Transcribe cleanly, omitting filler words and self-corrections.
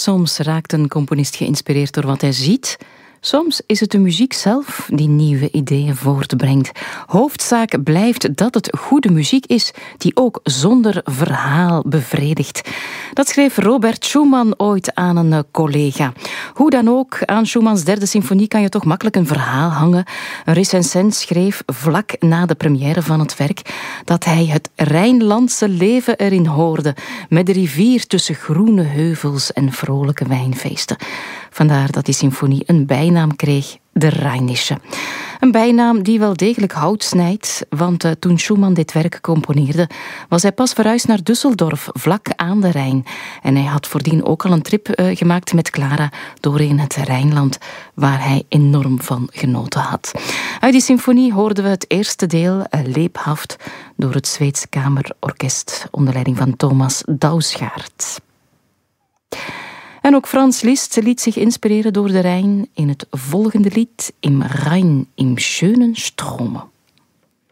Soms raakt een componist geïnspireerd door wat hij ziet. Soms is het de muziek zelf die nieuwe ideeën voortbrengt. Hoofdzaak blijft dat het goede muziek is die ook zonder verhaal bevredigt. Dat schreef Robert Schumann ooit aan een collega. Hoe dan ook, aan Schumanns derde symfonie kan je toch makkelijk een verhaal hangen. Een recensent schreef vlak na de première van het werk dat hij het Rijnlandse leven erin hoorde, met de rivier tussen groene heuvels en vrolijke wijnfeesten. Vandaar dat die symfonie een bijnaam kreeg, de Rheinische. Een bijnaam die wel degelijk hout snijdt, want toen Schumann dit werk componeerde, was hij pas verhuisd naar Düsseldorf, vlak aan de Rijn. En hij had voordien ook al een trip gemaakt met Clara doorheen het Rijnland, waar hij enorm van genoten had. Uit die symfonie hoorden we het eerste deel, Lebhaft, door het Zweedse Kamerorkest onder leiding van Thomas Dausgaard. En ook Franz Liszt liet zich inspireren door de Rijn in het volgende lied, Im Rhein, im schönen Strome.